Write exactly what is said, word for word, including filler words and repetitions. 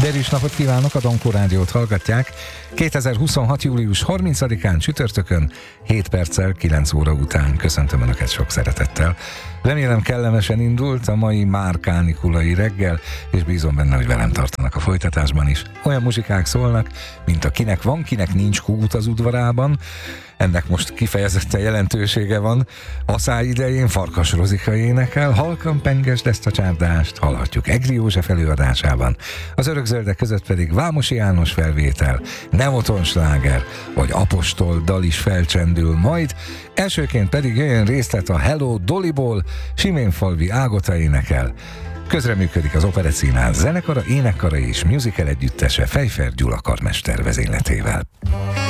Derűs napot kívánok, a Dankó Rádiót hallgatják. kétezer-huszonhat. július harmincadikán csütörtökön, hét perccel kilenc óra után köszöntöm Önöket sok szeretettel. Remélem kellemesen indult a mai már kánikulai reggel, és bízom benne, hogy velem tartanak a folytatásban is. Olyan muzsikák szólnak, mint a Kinek van, kinek nincs kút az udvarában. Ennek most kifejezetten jelentősége van. Aszály idején Farkas Rozika énekel, halkan pengesd ezt a csárdást, hallhatjuk Egri József előadásában. Az örökzöldek között pedig Vámosi János felvétel, Nemoton sláger, vagy apostol dal is felcsendül majd. Elsőként pedig jöjjön részlet a Hello Dollyból, Siménfalvi Ágota énekel. Közreműködik az Operett Színház zenekara, énekkara és musical együttese Fejfer Gyula karmester vezényletével.